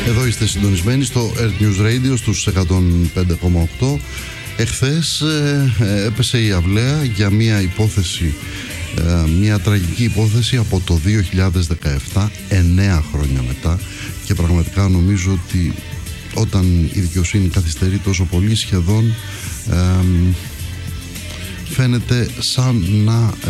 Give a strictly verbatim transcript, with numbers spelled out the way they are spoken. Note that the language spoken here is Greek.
Εδώ είστε συντονισμένοι στο Earth News Radio στους εκατόν πέντε κόμμα οκτώ. Εχθές ε, ε, έπεσε η αυλαία για μια υπόθεση, ε, μια τραγική υπόθεση από το δύο χιλιάδες δεκαεπτά, εννέα χρόνια μετά, και πραγματικά νομίζω ότι όταν η δικαιοσύνη καθυστερεί τόσο πολύ, σχεδόν ε, φαίνεται σαν να